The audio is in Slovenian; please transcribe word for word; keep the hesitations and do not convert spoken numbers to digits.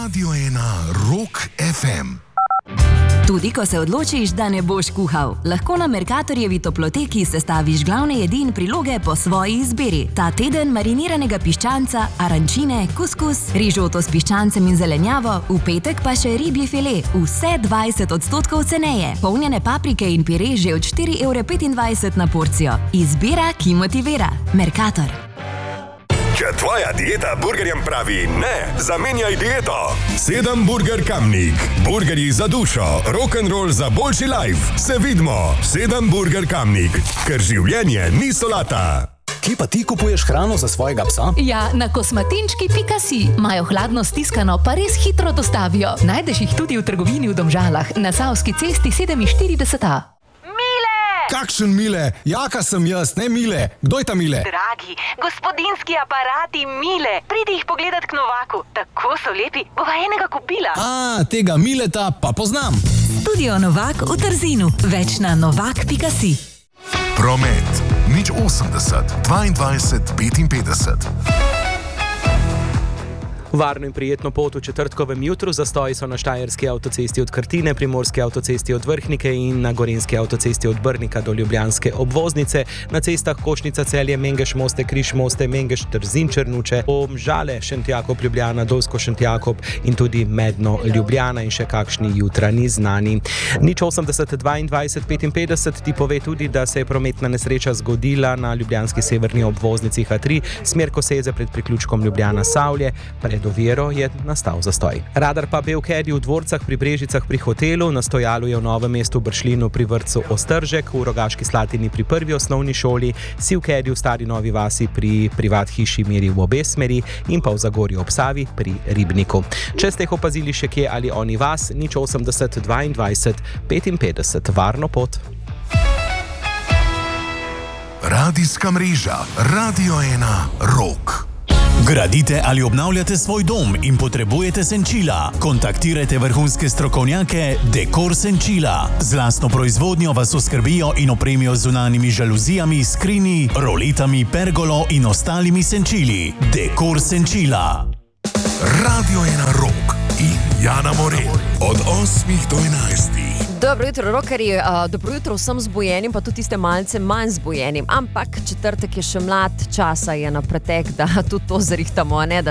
Radio ena Rock ef em. Tudi ko se odločiš, da ne boš kuhal, lahko na Mercatorjevi toploteki sestaviš glavne jedi in priloge po svoji izbiri. Ta teden mariniranega piščanca, arančine, kuskus, rižoto s piščancem in zelenjavo, v petek pa še ribji file, vse dvajset odstotkov ceneje. Polnjene paprike in pire že od štiri evre petindvajset na porcijo. Izbira, ki motivira. Mercator. Če tvoja dieta burgerjem pravi ne, zamenjaj dieto. Sedem Burger Kamnik. Burgerji za dušo, rock'n'roll za boljši life. Se vidimo. Sedem Burger Kamnik. Ker življenje ni solata. Kje pa ti kupuješ hrano za svojega psa? Ja, na kosmatinčki pika si. Imajo hladno stiskano, pa res hitro dostavijo. Najdeš jih tudi v trgovini v Domžalah, na Savski cesti sedeminštirideset A. Kakšen Mile? Jaka sem jaz, ne Mile. Kdo je ta Mile? Dragi, gospodinski aparati Mile. Pridi jih pogledat k Novaku. Tako so lepi, bova enega kupila. A, tega Mileta pa poznam. Studio Novak v Trzinu. Več na novak pika si. Promet. Nič osemdeset, dvaindvajset, petinpetdeset. Varno in prijetno pot v četrtkovem jutru. Zastoji so na štajerski avtocesti od Krtine, primorski avtocesti od Vrhnike in na gorenjski avtocesti od Brnika do ljubljanske obvoznice. Na cestah Košnica, Celje, Mengeš, Moste, Križ, Moste, Mengeš, Trzin, Črnuče, Domžale, Šentjakob, Ljubljana, Dolsko, Šentjakob in tudi Medno, Ljubljana in še kakšni jutranji znani. Nič osemdeset, dvaindvajset, petinpetdeset ti pove tudi, da se je prometna nesreča zgodila na ljubljanski severni obvoznici H tri, smer Koseze pred priključkom Ljubljana-Savlje, pred oviro je nastal zastoj. Radar pa Belkedi v Dvorcah pri Brežicah pri hotelu, na stojalu je v Novem mestu v Bršljinu pri vrtcu Ostržek, v Rogaški Slatini pri prvi osnovni šoli, Sivkedi v Stari Novi vasi pri privat hiši meri v obe smeri in pa v Zagorju ob Savi pri Ribniku. Če ste jih opazili še kje ali oni vas, nič osemdeset, dvaindvajset, petinpetdeset, varno pot. Radijska mreža Radio ena Rock. Gradite ali obnavljate svoj dom in potrebujete senčila? Kontaktirajte vrhunske strokovnjake Dekor Senčila. Z lastno proizvodnjo vas oskrbijo in opremijo z zunanjimi žaluzijami, skrini, roletami, pergolo in ostalimi senčili. Dekor Senčila. Radio ena Rock in Jana Morel od osmih do enajstih. Dobro jutro, rockerji. Uh, dobro jutro vsem zbujenim, pa tudi tiste malce manj zbujenim. Ampak četrtek je še mlad, časa je na pretek, da tudi to zrihtamo, ne? Da